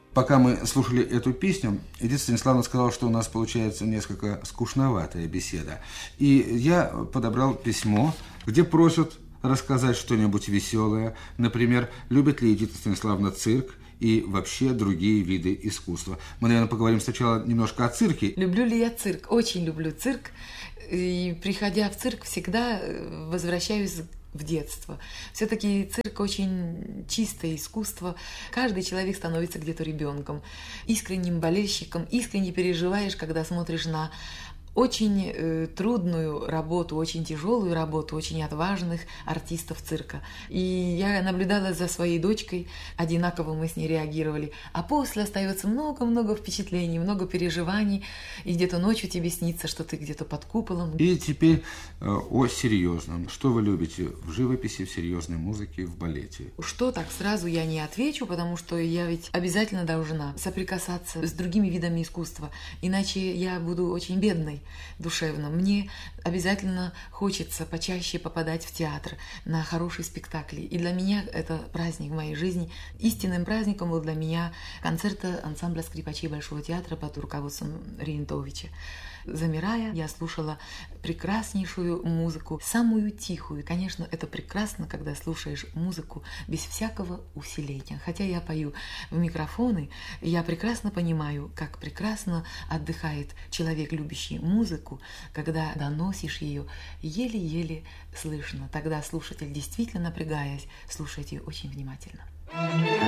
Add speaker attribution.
Speaker 1: Пока мы слушали эту песню, Эдита Станиславовна сказала, что у нас получается несколько скучноватая беседа. И я подобрал письмо, где просят рассказать что-нибудь веселое. Например, любит ли Эдита Станиславовна цирк и вообще другие виды искусства. Мы, наверное, поговорим сначала немножко о цирке.
Speaker 2: Люблю ли я цирк? Очень люблю цирк. И приходя в цирк, всегда возвращаюсь в детство. Все-таки цирк очень чистое искусство. Каждый человек становится где-то ребенком, искренним болельщиком, искренне переживаешь, когда смотришь на очень трудную работу, очень тяжелую работу, очень отважных артистов цирка. И я наблюдала за своей дочкой, одинаково мы с ней реагировали. А после остается много-много впечатлений, много переживаний, и где-то ночью тебе снится, что ты где-то под куполом.
Speaker 1: И теперь о серьезном. Что вы любите в живописи, в серьезной музыке, в балете?
Speaker 2: Что так сразу я не отвечу, потому что я ведь обязательно должна соприкасаться с другими видами искусства, иначе я буду очень бедной душевно. Мне обязательно хочется почаще попадать в театр, на хорошие спектакли. И для меня это праздник в моей жизни. Истинным праздником был для меня концерт ансамбля скрипачей Большого театра под руководством Рентовича. Замирая, я слушала прекраснейшую музыку, самую тихую. Конечно, это прекрасно, когда слушаешь музыку без всякого усиления. Хотя я пою в микрофоны, я прекрасно понимаю, как прекрасно отдыхает человек, любящий музыку, когда доносишь ее еле-еле слышно. Тогда слушатель, действительно напрягаясь, слушает ее очень внимательно.